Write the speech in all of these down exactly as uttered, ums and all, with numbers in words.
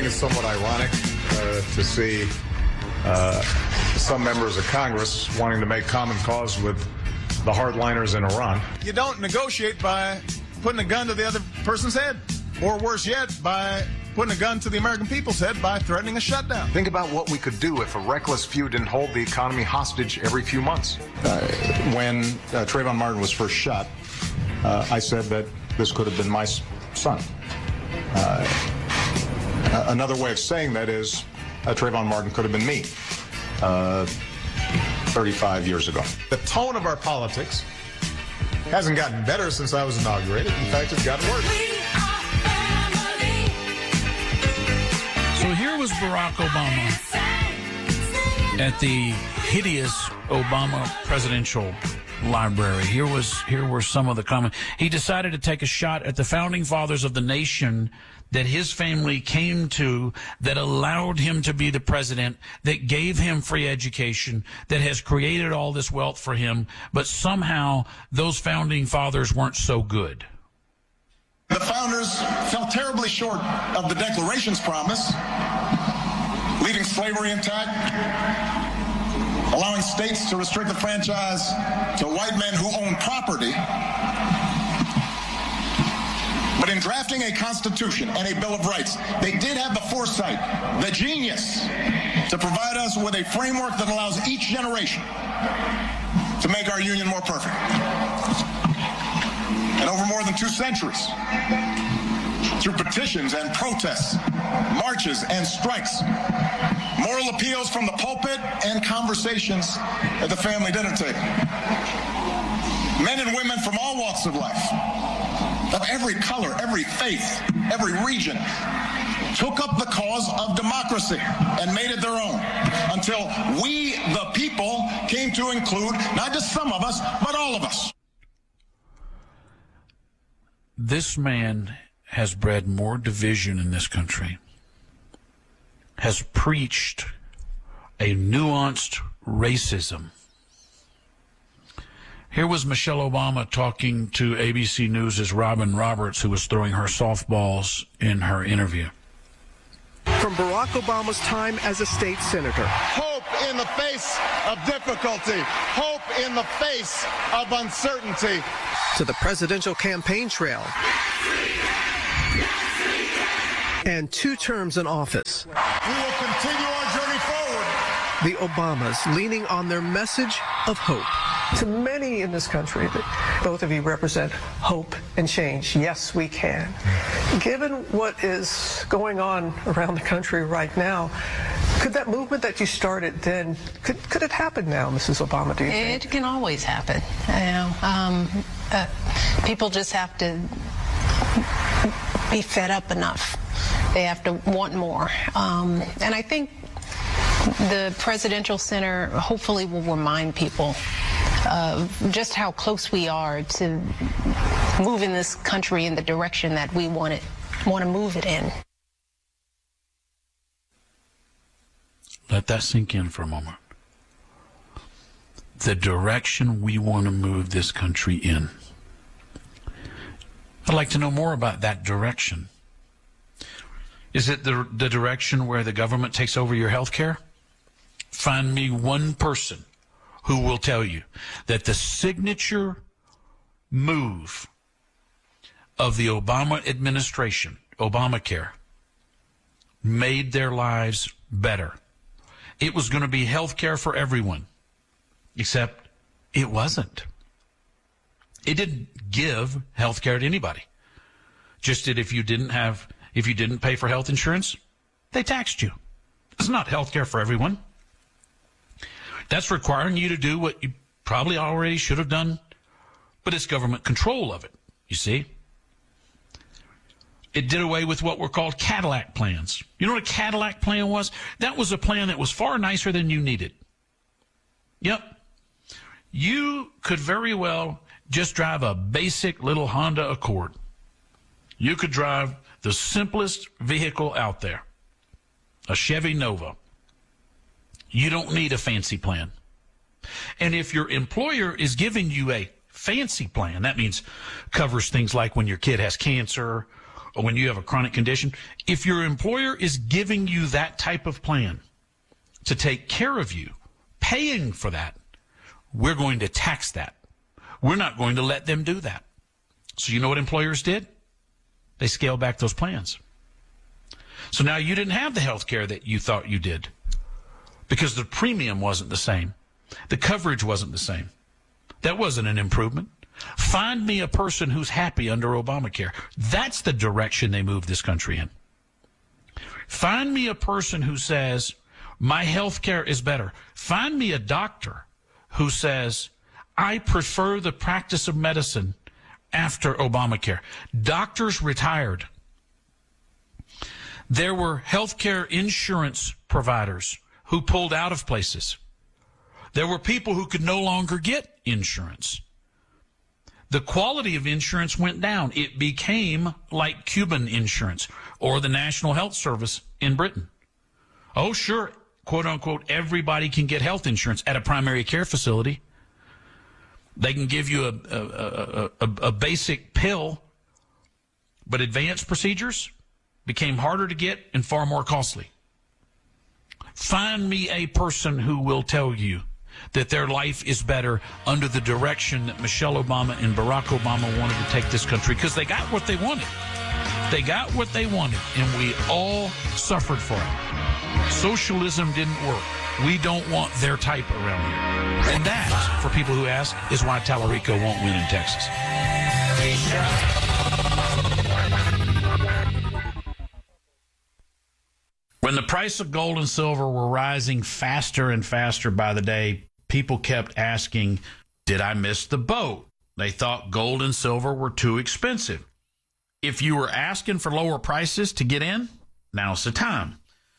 think it's somewhat ironic uh, to see uh, some members of Congress wanting to make common cause with the hardliners in Iran. You don't negotiate by putting a gun to the other person's head, or worse yet, by putting a gun to the American people's head by threatening a shutdown. Think about what we could do if a reckless few didn't hold the economy hostage every few months. Uh, when uh, Trayvon Martin was first shot, uh, I said that this could have been my son. Uh, another way of saying that is uh, Trayvon Martin could have been me uh, thirty-five years ago. The tone of our politics hasn't gotten better since I was inaugurated. In fact, it's gotten worse. So here was Barack Obama at the hideous Obama Presidential Library. Here was here were some of the comments. He decided to take a shot at the founding fathers of the nation that his family came to, that allowed him to be the president, that gave him free education, that has created all this wealth for him, but somehow those founding fathers weren't so good. The founders fell terribly short of the Declaration's promise, leaving slavery intact, allowing states to restrict the franchise to white men who own property. But in drafting a Constitution and a Bill of Rights, they did have the foresight, the genius, to provide us with a framework that allows each generation to make our union more perfect. And over more than two centuries, through petitions and protests, marches and strikes, moral appeals from the pulpit, and conversations at the family dinner table, men and women from all walks of life, of every color, every faith, every region, took up the cause of democracy and made it their own, until we, the people, came to include not just some of us, but all of us. This man has bred more division in this country, has preached a nuanced racism. Here was Michelle Obama talking to A B C News' Robin Roberts, who was throwing her softballs in her interview. From Barack Obama's time as a state senator. Hope in the face of difficulty. Hope in the face of uncertainty. To the presidential campaign trail. And two terms in office. We will continue our journey forward. The Obamas leaning on their message of hope. To many in this country, both of you represent hope and change. Yes, we can. Given what is going on around the country right now, could that movement that you started then, could, could it happen now, Missus Obama, do you think? It can always happen. You know, um, uh, people just have to be fed up enough. They have to want more. Um, and I think the Presidential Center hopefully will remind people Uh, just how close we are to moving this country in the direction that we want it, want to move it in. Let that sink in for a moment. The direction we want to move this country in. I'd like to know more about that direction. Is it the, the direction where the government takes over your health care? Find me one person who will tell you that the signature move of the Obama administration, Obamacare, made their lives better. It was going to be health care for everyone, except it wasn't. It didn't give health care to anybody. Just that if you didn't have, if you didn't pay for health insurance, they taxed you. It's not health care for everyone. That's requiring you to do what you probably already should have done, but it's government control of it, you see. It did away with what were called Cadillac plans. You know what a Cadillac plan was? That was a plan that was far nicer than you needed. Yep. You could very well just drive a basic little Honda Accord. You could drive the simplest vehicle out there, a Chevy Nova. You don't need a fancy plan. And if your employer is giving you a fancy plan, that means covers things like when your kid has cancer or when you have a chronic condition, if your employer is giving you that type of plan to take care of you, paying for that, we're going to tax that. We're not going to let them do that. So you know what employers did? They scaled back those plans. So now you didn't have the health care that you thought you did because the premium wasn't the same. The coverage wasn't the same. That wasn't an improvement. Find me a person who's happy under Obamacare. That's the direction they moved this country in. Find me a person who says, my health care is better. Find me a doctor who says, I prefer the practice of medicine after Obamacare. Doctors retired. There were health care insurance providers who pulled out of places. There were people who could no longer get insurance. The quality of insurance went down. It became like Cuban insurance or the National Health Service in Britain. Oh, sure, quote unquote, everybody can get health insurance at a primary care facility. They can give you a, a, a, a, a basic pill, but advanced procedures became harder to get and far more costly. Find me a person who will tell you that their life is better under the direction that Michelle Obama and Barack Obama wanted to take this country, because they got what they wanted. They got what they wanted, and we all suffered for it. Socialism didn't work. We don't want their type around here. And that, for people who ask, is why Tallarico won't win in Texas. When the price of gold and silver were rising faster and faster by the day, people kept asking, did I miss the boat? They thought gold and silver were too expensive. If you were asking for lower prices to get in, now's the time.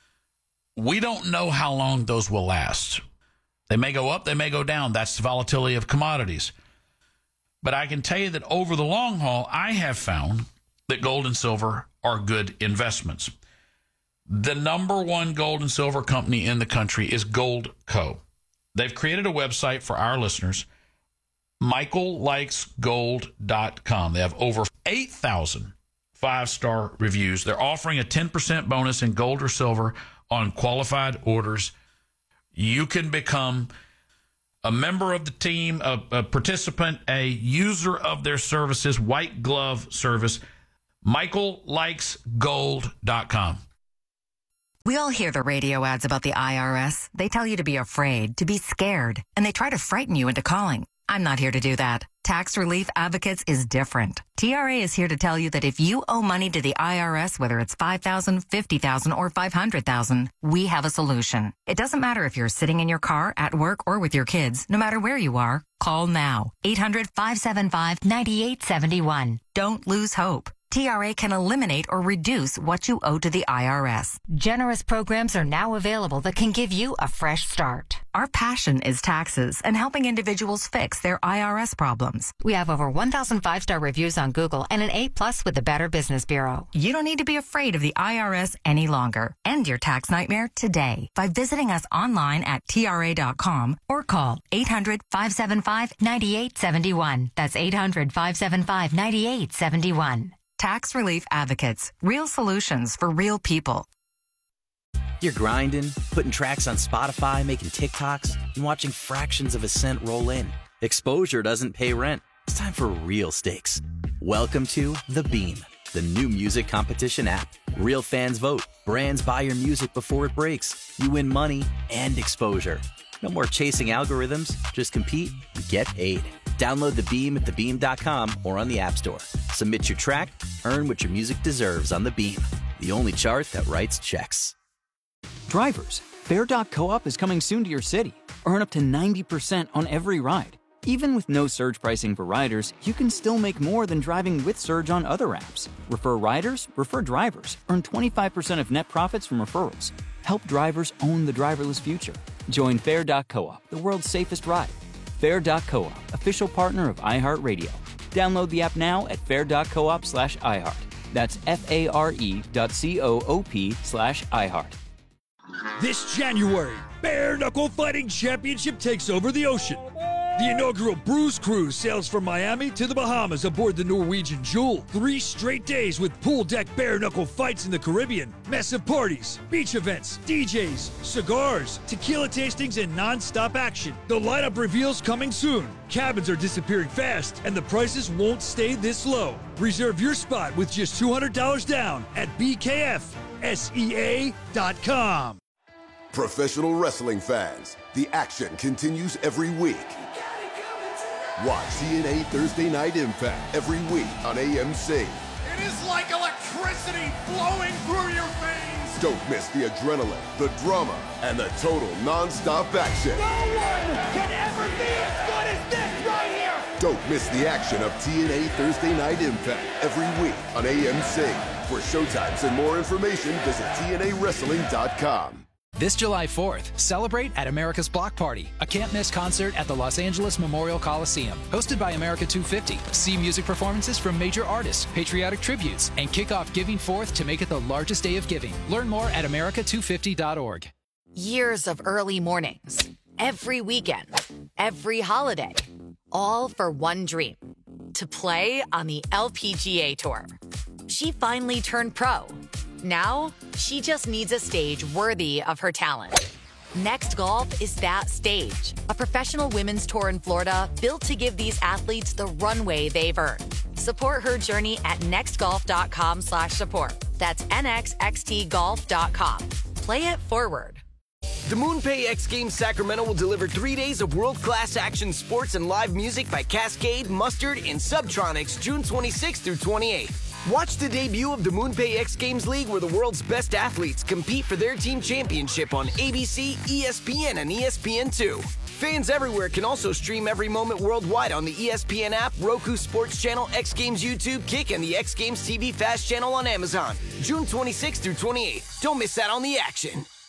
We don't know how long those will last. They may go up, they may go down. That's the volatility of commodities. But I can tell you that over the long haul, I have found that gold and silver are good investments. The number one gold and silver company in the country is Goldco. They've created a website for our listeners, michael likes gold dot com. They have over eight thousand five-star reviews. They're offering a ten percent bonus in gold or silver on qualified orders. You can become a member of the team, a, a participant, a user of their services, white glove service, michael likes gold dot com. We all hear the radio ads about the I R S. They tell you to be afraid, to be scared, and they try to frighten you into calling. I'm not here to do that. Tax Relief Advocates is different. T R A is here to tell you that if you owe money to the I R S, whether it's five thousand dollars, fifty thousand dollars, or five hundred thousand dollars, we have a solution. It doesn't matter if you're sitting in your car, at work, or with your kids. No matter where you are, call now. eight hundred, five seven five, nine eight seven one. Don't lose hope. T R A can eliminate or reduce what you owe to the I R S. Generous programs are now available that can give you a fresh start. Our passion is taxes and helping individuals fix their I R S problems. We have over one thousand five-star reviews on Google and an A plus with the Better Business Bureau. You don't need to be afraid of the I R S any longer. End your tax nightmare today by visiting us online at T R A dot com or call eight hundred, five seven five, nine eight seven one. That's eight hundred, five seven five, nine eight seven one. Tax Relief Advocates. Real solutions for real people. You're grinding, putting tracks on Spotify, making TikToks, and watching fractions of a cent roll in. Exposure doesn't pay rent. It's time for real stakes. Welcome to The Beam, the new music competition app. Real fans vote. Brands buy your music before it breaks. You win money and exposure. No more chasing algorithms. Just compete and get paid. Download The Beam at the beam dot com or on the App Store. Submit your track, earn what your music deserves on The Beam, the only chart that writes checks. Drivers, Fair dot co-op is coming soon to your city. Earn up to ninety percent on every ride. Even with no surge pricing for riders, you can still make more than driving with Surge on other apps. Refer riders, refer drivers. Earn twenty-five percent of net profits from referrals. Help drivers own the driverless future. Join Fair dot co-op, the world's safest ride. Fair dot co-op, official partner of iHeartRadio. Download the app now at fair dot coop slash iHeart. That's F-A-R-E dot C-O-O-P slash iHeart. This January, Bare Knuckle Fighting Championship takes over the ocean. The inaugural Bruise Cruise sails from Miami to the Bahamas aboard the Norwegian Jewel. Three straight days with pool deck bare-knuckle fights in the Caribbean, massive parties, beach events, D Js, cigars, tequila tastings, and non-stop action. The lineup reveals coming soon. Cabins are disappearing fast, and the prices won't stay this low. Reserve your spot with just two hundred dollars down at B K F S E A dot com. Professional wrestling fans, the action continues every week. Watch T N A Thursday Night Impact every week on A M C. It is like electricity flowing through your veins. Don't miss the adrenaline, the drama, and the total non-stop action. No one can ever be as good as this right here. Don't miss the action of T N A Thursday Night Impact every week on A M C. For showtimes and more information, visit T N A wrestling dot com. This July fourth, celebrate at America's Block Party, a can't-miss concert at the Los Angeles Memorial Coliseum. Hosted by America two fifty. See music performances from major artists, patriotic tributes, and kick off Giving Fourth to make it the largest day of giving. Learn more at America two fifty dot org. Years of early mornings, every weekend, every holiday, all for one dream, to play on the L P G A Tour. She finally turned pro. Now, she just needs a stage worthy of her talent. Next Golf is that stage, a professional women's tour in Florida built to give these athletes the runway they've earned. Support her journey at nextgolf.com slash support. That's N X X T golf dot com. Play it forward. The MoonPay X Games Sacramento will deliver three days of world-class action sports and live music by Cascade, Mustard, and Subtronics June twenty-sixth through twenty-eighth. Watch the debut of the MoonPay X Games League, where the world's best athletes compete for their team championship on A B C, E S P N, and E S P N two. Fans everywhere can also stream every moment worldwide on the E S P N app, Roku Sports Channel, X Games YouTube, Kick, and the X Games T V Fast channel on Amazon. June twenty-sixth through twenty-eighth. Don't miss out on the action.